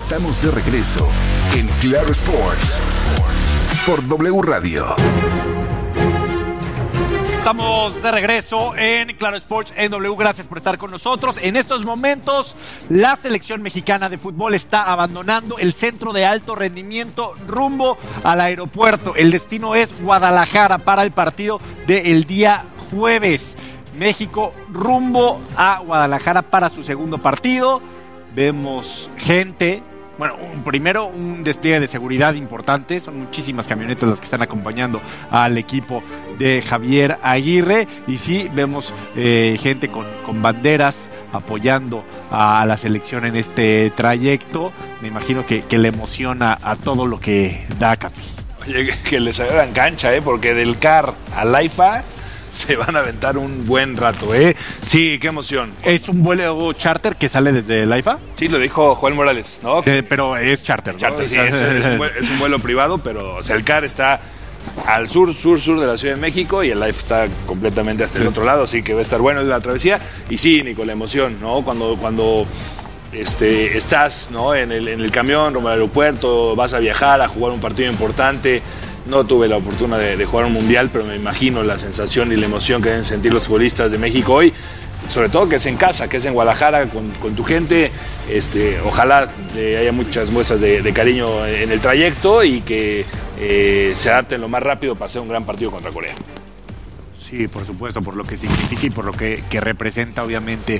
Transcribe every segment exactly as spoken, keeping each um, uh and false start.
Estamos de regreso en Claro Sports por W Radio. Estamos de regreso en Claro Sports en W. Gracias por estar con nosotros. En estos momentos, la selección mexicana de fútbol está abandonando el centro de alto rendimiento rumbo al aeropuerto. El destino es Guadalajara para el partido del día jueves. México rumbo a Guadalajara para su segundo partido. Vemos gente. Bueno, un, primero un despliegue de seguridad importante, son muchísimas camionetas las que están acompañando al equipo de Javier Aguirre y sí, vemos eh, gente con, con banderas apoyando a la selección en este trayecto. Me imagino que, que le emociona a todo lo que da Capi. Oye, que les hagan cancha, ¿eh? Porque del C A R al AIFA se van a aventar un buen rato, ¿eh? Sí, qué emoción. ¿Es un vuelo charter que sale desde el AIFA? Sí, lo dijo Joel Morales, ¿no? Eh, pero es charter, ¿no? Charter, sí, es, es, un vuelo, es un vuelo privado, pero o sea, el C A R está al sur, sur, sur de la Ciudad de México y el AIFA está completamente hasta el otro lado, así que va a estar bueno la travesía. Y sí, Nico, la emoción, ¿no? Cuando, cuando este, estás, ¿no? en, el, en el camión rumbo al aeropuerto, vas a viajar a jugar un partido importante. No tuve la oportunidad de, de jugar un mundial, pero me imagino la sensación y la emoción que deben sentir los futbolistas de México hoy, sobre todo que es en casa, que es en Guadalajara con, con tu gente. Este, ojalá eh, haya muchas muestras de, de cariño en el trayecto y que eh, se adapten lo más rápido para hacer un gran partido contra Corea. Sí, por supuesto, por lo que significa y por lo que, que representa obviamente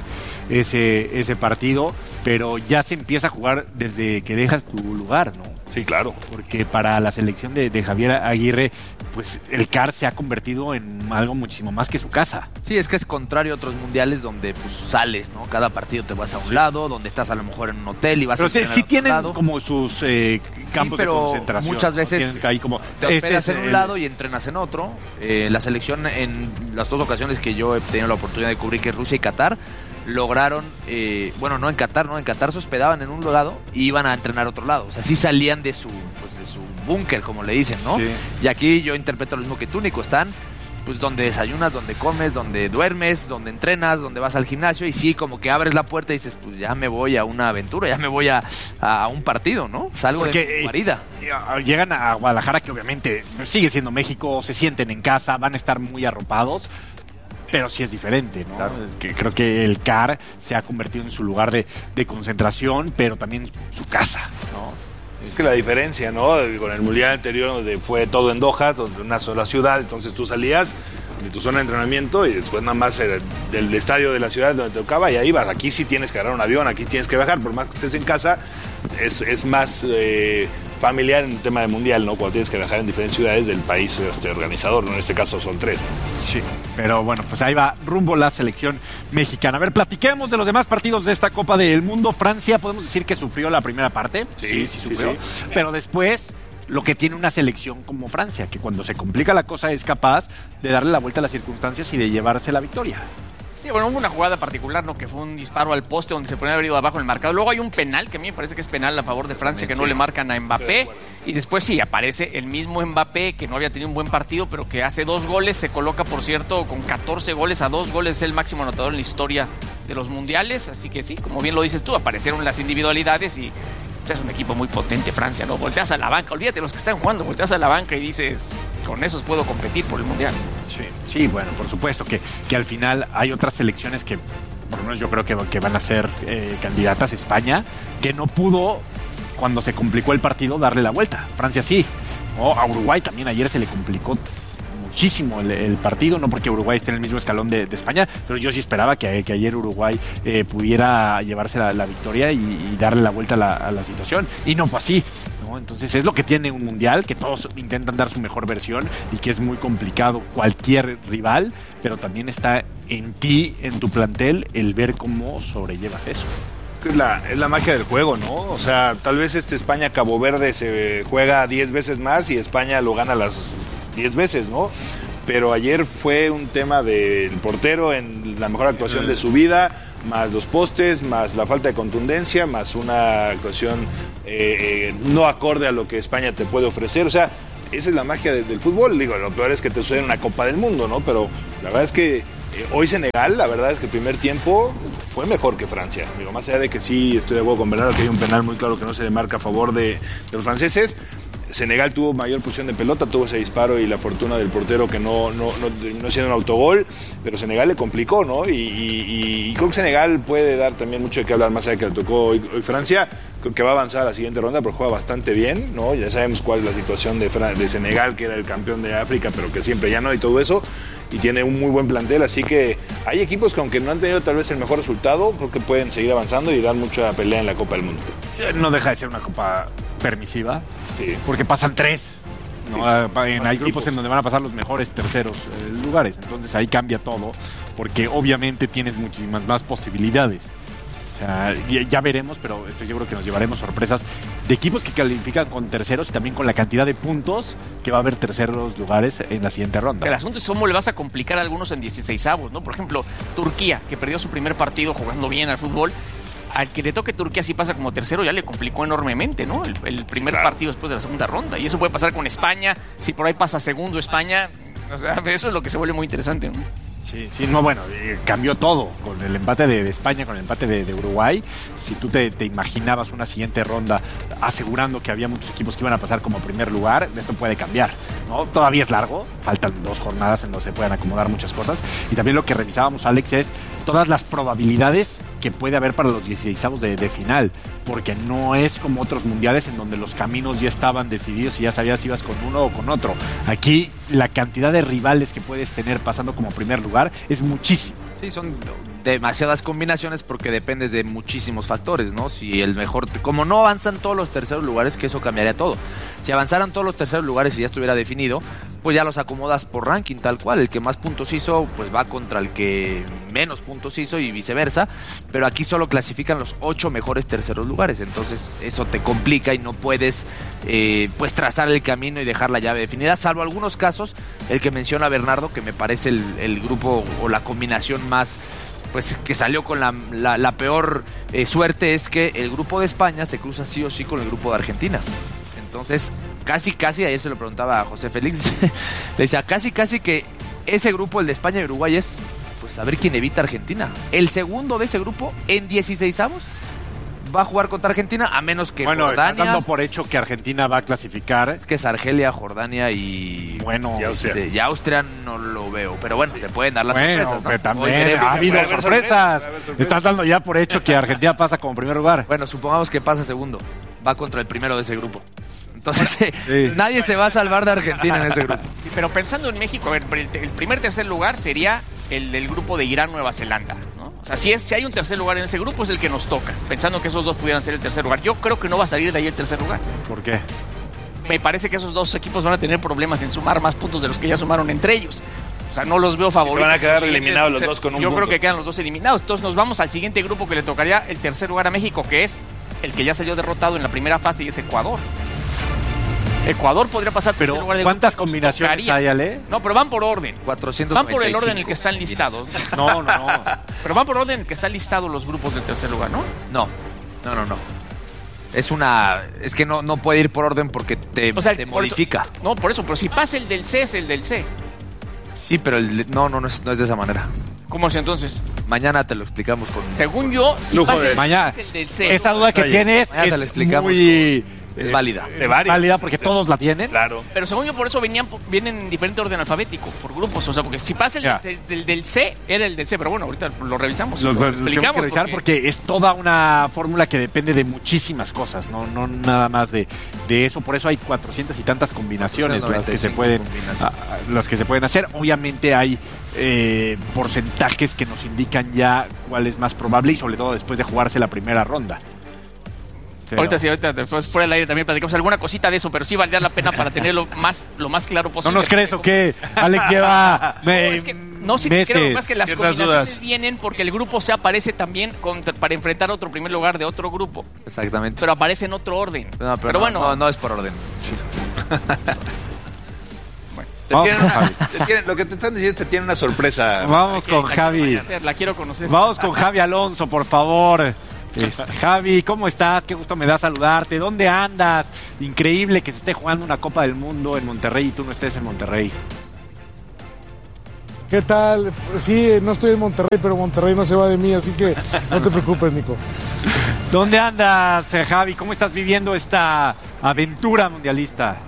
ese, ese partido, pero ya se empieza a jugar desde que dejas tu lugar, ¿no? Sí, claro. Porque para la selección de, de Javier Aguirre, pues el C A R se ha convertido en algo muchísimo más que su casa. Sí, es que es contrario a otros mundiales donde pues sales, ¿no? Cada partido te vas a un lado, donde estás a lo mejor en un hotel y vas pero a entrenar sí, sí a otro tienen lado. como sus eh, campos sí, pero de concentración. Muchas veces ¿no? Ahí como, te hospedas este en un el... lado y entrenas en otro. Eh, la selección en las dos ocasiones que yo he tenido la oportunidad de cubrir, que es Rusia y Qatar, lograron, eh, bueno, no en Qatar, no, en Qatar se hospedaban en un lado y iban a entrenar a otro lado. O sea, sí salían de su, pues, de su búnker, como le dicen, ¿no? Sí. Y aquí yo interpreto lo mismo que tú, Nico. Están, pues, donde desayunas, donde comes, donde duermes, donde entrenas, donde vas al gimnasio y sí, como que abres la puerta y dices, pues ya me voy a una aventura, ya me voy a, a un partido, ¿no? Salgo Porque, de mi guarida. Eh, llegan a Guadalajara, que obviamente sigue siendo México, se sienten en casa, van a estar muy arropados. Pero sí es diferente, ¿no? Claro. Que creo que el C A R se ha convertido en su lugar de, de concentración, pero también su casa, ¿no? Es que la diferencia, ¿no? Con el mundial anterior, donde fue todo en Doha, donde una sola ciudad, entonces tú salías de tu zona de entrenamiento y después nada más era del estadio de la ciudad donde te tocaba y ahí vas. Aquí sí tienes que agarrar un avión, aquí tienes que viajar, por más que estés en casa, es, es más eh, familiar en el tema del mundial, ¿no? Cuando tienes que viajar en diferentes ciudades del país este, organizador, ¿no? En este caso son tres, ¿no? Sí, pero bueno, pues ahí va rumbo la selección mexicana. A ver, platiquemos de los demás partidos de esta Copa del Mundo. Francia, podemos decir que sufrió la primera parte. Sí, sí, sí sufrió. sí, sí. Pero después, lo que tiene una selección como Francia, que cuando se complica la cosa es capaz de darle la vuelta a las circunstancias y de llevarse la victoria. Sí, bueno, hubo una jugada particular, ¿no? Que fue un disparo al poste donde se ponía haber ido abajo en el marcador. Luego hay un penal, que a mí me parece que es penal a favor de Francia, que no le marcan a Mbappé. Y después sí, aparece el mismo Mbappé, que no había tenido un buen partido, pero que hace dos goles. Se coloca, por cierto, con catorce goles a dos goles. Es el máximo anotador en la historia de los mundiales. Así que sí, como bien lo dices tú, aparecieron las individualidades y es un equipo muy potente Francia, ¿no? Volteas a la banca, olvídate los que están jugando, volteas a la banca y dices, con esos puedo competir por el mundial. Sí, sí, bueno, por supuesto que, que al final hay otras selecciones que, por lo menos yo creo que, que van a ser eh, candidatas. España, que no pudo, cuando se complicó el partido, darle la vuelta. Francia sí. Oh, a Uruguay también ayer se le complicó muchísimo el, el partido, no porque Uruguay esté en el mismo escalón de, de España, pero yo sí esperaba que, que ayer Uruguay eh, pudiera llevarse la, la victoria y, y darle la vuelta a la, a la situación, y no fue así, ¿no? Entonces es lo que tiene un mundial, que todos intentan dar su mejor versión y que es muy complicado cualquier rival, pero también está en ti, en tu plantel, el ver cómo sobrellevas eso. Es la, es la magia del juego, ¿no? O sea, tal vez este España-Cabo Verde se juega diez veces más y España lo gana las diez veces, ¿no? Pero ayer fue un tema del portero en la mejor actuación de su vida, más los postes, más la falta de contundencia, más una actuación eh, no acorde a lo que España te puede ofrecer. O sea, esa es la magia de, del fútbol. Digo, lo peor es que te sucede en una Copa del Mundo, ¿no? Pero la verdad es que Eh, hoy Senegal, la verdad es que el primer tiempo fue mejor que Francia. Digo, más allá de que sí estoy de acuerdo con Bernardo que hay un penal muy claro que no se le marca a favor de, de los franceses. Senegal tuvo mayor posición de pelota, tuvo ese disparo y la fortuna del portero que no, no, no, no siendo un autogol, pero Senegal le complicó, ¿no? Y, y, y creo que Senegal puede dar también mucho de qué hablar, más allá de que le tocó hoy, hoy Francia, creo que va a avanzar a la siguiente ronda, pero juega bastante bien, ¿no? Ya sabemos cuál es la situación de, Fran- de Senegal, que era el campeón de África, pero que siempre ya no, y todo eso, y tiene un muy buen plantel, así que hay equipos que aunque no han tenido tal vez el mejor resultado, creo que pueden seguir avanzando y dar mucha pelea en la Copa del Mundo. No deja de ser una copa permisiva, Sí. porque pasan tres. ¿no? Sí. Ah, en- hay Más grupos equipos. en donde van a pasar los mejores terceros eh, lugares, entonces ahí cambia todo, porque obviamente tienes muchísimas más posibilidades. O sea, ya, ya veremos, pero estoy seguro que nos llevaremos sorpresas de equipos que califican con terceros y también con la cantidad de puntos que va a haber terceros lugares en la siguiente ronda. El asunto es cómo le vas a complicar a algunos en dieciseisavos, ¿no? Por ejemplo, Turquía, que perdió su primer partido jugando bien al fútbol. Al que le toque Turquía si pasa como tercero ya le complicó enormemente, ¿no? El, el primer Claro. partido después de la segunda ronda. Y eso puede pasar con España. Si por ahí pasa segundo España, o sea, eso es lo que se vuelve muy interesante, ¿no? Sí, sí, no, bueno, eh, cambió todo con el empate de, de España, con el empate de, de Uruguay. Si tú te, te imaginabas una siguiente ronda asegurando que había muchos equipos que iban a pasar como primer lugar, esto puede cambiar, ¿no? Todavía es largo, faltan dos jornadas en donde se pueden acomodar muchas cosas. Y también lo que revisábamos, Alex, es todas las probabilidades que puede haber para los dieciseisavos de, de final, porque no es como otros mundiales en donde los caminos ya estaban decididos y ya sabías si ibas con uno o con otro. Aquí la cantidad de rivales que puedes tener pasando como primer lugar es muchísimo. Sí, son demasiadas combinaciones porque dependes de muchísimos factores, ¿no? Si el mejor, como no avanzan todos los terceros lugares, que eso cambiaría todo. Si avanzaran todos los terceros lugares y ya estuviera definido, pues ya los acomodas por ranking tal cual. El que más puntos hizo, pues va contra el que menos puntos hizo y viceversa. Pero aquí solo clasifican los ocho mejores terceros lugares. Entonces eso te complica y no puedes eh, pues trazar el camino y dejar la llave definida. Salvo algunos casos, el que menciona Bernardo, que me parece el, el grupo o la combinación más... pues que salió con la, la, la peor eh, suerte es que el grupo de España se cruza sí o sí con el grupo de Argentina. Entonces, casi, casi, ayer se lo preguntaba a José Félix, le decía, casi, casi que ese grupo, el de España y Uruguay, es pues a ver quién evita a Argentina. El segundo de ese grupo, en dieciseisavos, va a jugar contra Argentina, a menos que Bueno, estás Jordania... dando por hecho que Argentina va a clasificar. Es que es Argelia, Jordania y... Bueno, Y Austria. este, y Austria no lo veo, pero bueno, se pueden dar las bueno, sorpresas, ¿no? pero Hoy también veremos. ha habido Puede haber sorpresas. sorpresas, puede haber sorpresas. Estás dando ya por hecho que Argentina pasa como primer lugar. Bueno, supongamos que pasa segundo. Va contra el primero de ese grupo. Entonces, eh, Sí. nadie se va a salvar de Argentina en ese grupo. Pero pensando en México, a ver, el, el primer tercer lugar sería el del grupo de Irán-Nueva Zelanda, ¿no? O sea, si, es, si hay un tercer lugar en ese grupo es el que nos toca, pensando que esos dos pudieran ser el tercer lugar. Yo creo que no va a salir de ahí el tercer lugar. ¿Por qué? Me parece que esos dos equipos van a tener problemas en sumar más puntos de los que ya sumaron entre ellos. O sea, no los veo favoritos. van a quedar Los siguientes- eliminados los dos con un Yo creo punto. que quedan los dos eliminados. Entonces nos vamos al siguiente grupo que le tocaría el tercer lugar a México, que es el que ya salió derrotado en la primera fase y es Ecuador. Ecuador podría pasar Pero, tercer lugar del ¿cuántas grupo, nos combinaciones tocaría. hay, Ale? No, pero van por orden. cuatrocientos Van por el noventa y orden en el cinco. que están listados. No, no, no. Pero van por orden en el que están listados los grupos del tercer lugar, ¿no? No, no, no, no. Es una... Es que no, no puede ir por orden porque te, O sea, te por eso- modifica. no, por eso, pero si pasa el del C, es el del C. Sí, pero el, no, no, no es, no es de esa manera. ¿Cómo es entonces? Mañana te lo explicamos con... Según yo, si Lujo pasa de- el, Mañana, es el del C. esa duda que Oye, tienes mañana te la es explicamos muy... Es eh, válida. De varios. válida porque todos la tienen. Claro. Pero según yo, por eso venían vienen en diferente orden alfabético, por grupos. O sea, porque si pasa el Ya. del, del- del C, era el del C. Pero bueno, ahorita lo revisamos. Lo, lo, lo- lo tengo explicamos. que revisar porque... es toda una fórmula que depende de muchísimas cosas, no, no nada más de, de eso. Por eso hay cuatrocientas y tantas combinaciones las que se pueden combinaciones. a- a- las que se pueden hacer. Obviamente hay eh, porcentajes que nos indican ya cuál es más probable y sobre todo después de jugarse la primera ronda. Pero- Ahorita sí, ahorita después fuera del aire también platicamos alguna cosita de eso, pero sí valdría la pena para tenerlo más, lo más claro ¿No posible. nos crees o qué? Alex lleva No, me- es que no sí te meses. creo, lo que pasa es que las Ciertas combinaciones dudas. vienen porque el grupo C aparece también contra- para enfrentar otro primer lugar de otro grupo, Exactamente. pero aparece en otro orden. No, pero no, bueno, no, no es por orden. Te Vamos tienen con una- Javi. te tienen- lo que te están diciendo te tiene una sorpresa. Vamos que- con la quiero Javi. conocer, la quiero conocer. Vamos con Javi Alonso, por favor. Este, Javi, ¿cómo estás? Qué gusto me da saludarte. ¿Dónde andas? Increíble que se esté jugando una Copa del Mundo en Monterrey y tú no estés en Monterrey. ¿Qué tal? Sí, no estoy en Monterrey, pero Monterrey no se va de mí, así que no te preocupes, Nico. ¿Dónde andas, eh, Javi? ¿Cómo estás viviendo esta aventura mundialista?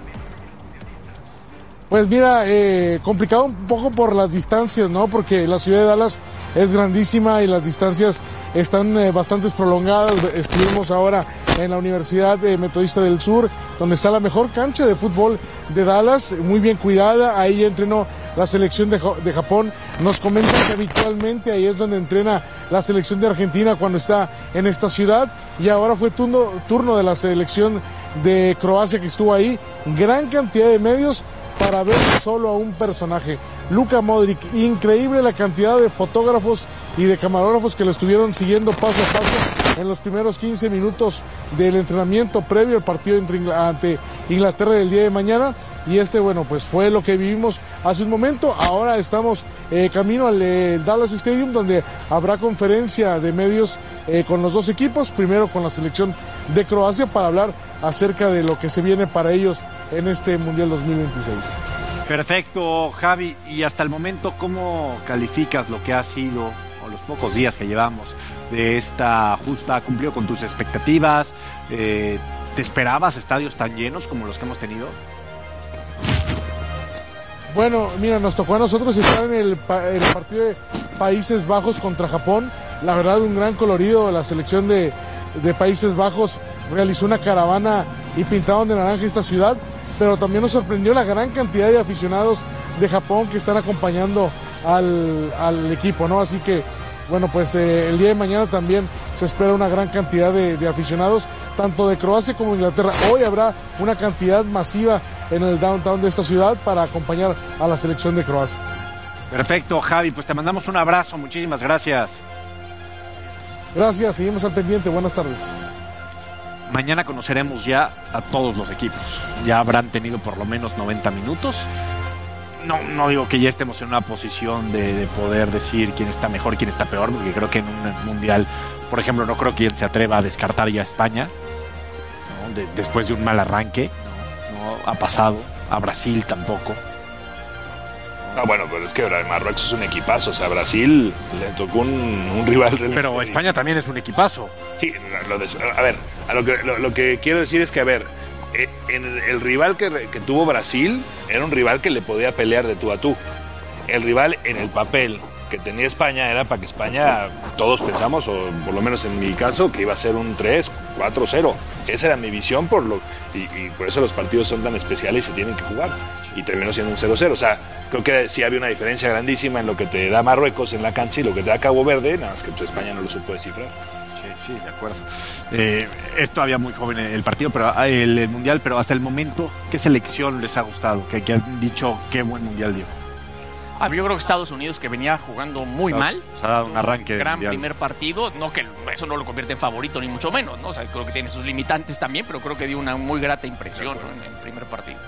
Pues mira, eh, complicado un poco por las distancias, ¿no? Porque la ciudad de Dallas es grandísima y las distancias están eh, bastante prolongadas. Estuvimos ahora en la Universidad eh, Metodista del Sur, donde está la mejor cancha de fútbol de Dallas, muy bien cuidada. Ahí entrenó la selección de, de Japón. Nos comentan que habitualmente ahí es donde entrena la selección de Argentina cuando está en esta ciudad. Y ahora fue turno, turno de la selección de Croacia que estuvo ahí. Gran cantidad de medios para ver solo a un personaje, Luka Modric. Increíble la cantidad de fotógrafos y de camarógrafos que lo estuvieron siguiendo paso a paso en los primeros quince minutos del entrenamiento previo al partido ante Inglaterra del día de mañana. Y este, bueno, pues fue lo que vivimos hace un momento. Ahora estamos eh, camino al eh, Dallas Stadium, donde habrá conferencia de medios eh, con los dos equipos, primero con la selección de Croacia, para hablar acerca de lo que se viene para ellos en este Mundial dos mil veintiséis. Perfecto, Javi. Y hasta el momento, ¿cómo calificas lo que ha sido, o los pocos días que llevamos de esta justa? ¿Ha cumplido con tus expectativas? Eh, ¿Te esperabas estadios tan llenos como los que hemos tenido? Bueno, mira, nos tocó a nosotros estar en el, en el partido de Países Bajos contra Japón. La verdad, un gran colorido. La selección de, de Países Bajos realizó una caravana y pintaron de naranja esta ciudad, pero también nos sorprendió la gran cantidad de aficionados de Japón que están acompañando al, al equipo, ¿no? Así que, bueno, pues eh, el día de mañana también se espera una gran cantidad de, de aficionados, tanto de Croacia como de Inglaterra. Hoy habrá una cantidad masiva en el downtown de esta ciudad para acompañar a la selección de Croacia. Perfecto, Javi, pues te mandamos un abrazo, muchísimas gracias. Gracias, seguimos al pendiente, buenas tardes. Mañana conoceremos ya a todos los equipos. Ya habrán tenido por lo menos noventa minutos. No, no digo que ya estemos en una posición de, de poder decir quién está mejor, quién está peor, porque creo que en un mundial, por ejemplo, no creo que quien se atreva a descartar ya a España, ¿no? de, después de un mal arranque. No ha pasado. A Brasil tampoco. Ah, bueno, pero es que Marruecos es un equipazo. O sea, a Brasil le tocó un, un rival realmente. Pero España también es un equipazo. Sí, lo de, a ver, a lo, que, lo, lo que quiero decir es que, a ver, eh, en el, el rival que, que tuvo Brasil era un rival que le podía pelear de tú a tú. El rival en el papel que tenía España era para que España, todos pensamos, o por lo menos en mi caso, que iba a ser un tres, cuatro cero. Esa era mi visión, por lo y, y por eso los partidos son tan especiales y se tienen que jugar. Y terminó siendo un cero cero. O sea, creo que sí había una diferencia grandísima en lo que te da Marruecos en la cancha y lo que te da Cabo Verde, nada más que pues, España no lo supo descifrar. Sí, sí, de acuerdo. Eh, es todavía muy joven el partido, pero el, el mundial, pero hasta el momento, ¿qué selección les ha gustado? Que, que han dicho qué buen mundial dio. Ah, yo creo que Estados Unidos, que venía jugando muy no, mal, ha dado un arranque gran mundial. Primer partido, no que eso no lo convierte en favorito ni mucho menos, ¿no? O sea, creo que tiene sus limitantes también, pero creo que dio una muy grata impresión, ¿no? en el primer partido.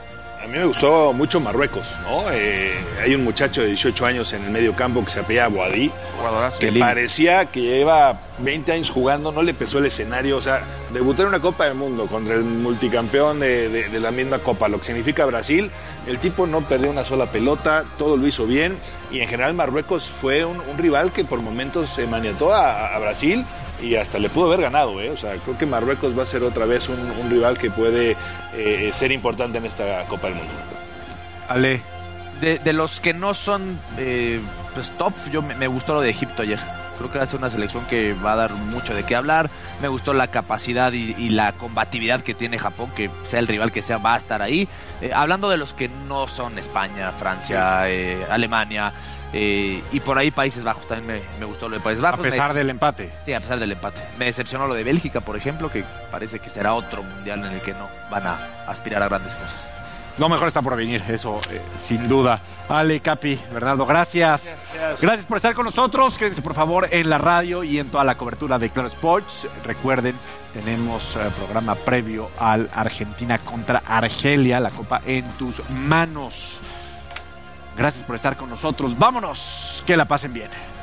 A mí me gustó mucho Marruecos, ¿no? Eh, hay un muchacho de dieciocho años en el medio campo que se apellida Boadí, que parecía que lleva veinte años jugando, no le pesó el escenario. O sea, debutar en una Copa del Mundo contra el multicampeón de, de, de la misma Copa, lo que significa Brasil, el tipo no perdió una sola pelota, todo lo hizo bien, y en general Marruecos fue un, un rival que por momentos se maniató a, a Brasil, y hasta le pudo haber ganado, ¿eh? O sea, creo que Marruecos va a ser otra vez un, un rival que puede eh, ser importante en esta Copa del Mundo. Ale. De, de los que no son eh, pues top, yo me, me gustó lo de Egipto ayer. Creo que va a ser una selección que va a dar mucho de qué hablar. Me gustó la capacidad y, y la combatividad que tiene Japón, que sea el rival que sea, va a estar ahí. Eh, hablando de los que no son España, Francia, eh, Alemania, eh, y por ahí Países Bajos, también me, me gustó lo de Países Bajos. A pesar me, del empate. Sí, a pesar del empate. Me decepcionó lo de Bélgica, por ejemplo, que parece que será otro mundial en el que no van a aspirar a grandes cosas. Lo mejor está por venir, eso eh, sin duda. Ale, Capi, Bernardo, gracias. gracias. Gracias por estar con nosotros. Quédense por favor en la radio y en toda la cobertura de Claro Sports. Recuerden, tenemos eh, programa previo al Argentina contra Argelia, la Copa en tus manos. Gracias por estar con nosotros. Vámonos, que la pasen bien.